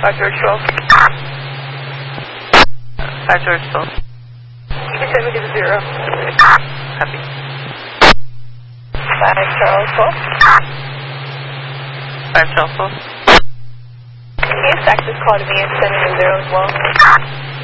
George 12. 5 George 12. You can send me to the 0. Copy. 5 Charles 12. 5 Charles 12. Can you fax this call to me and send me to 0 as well?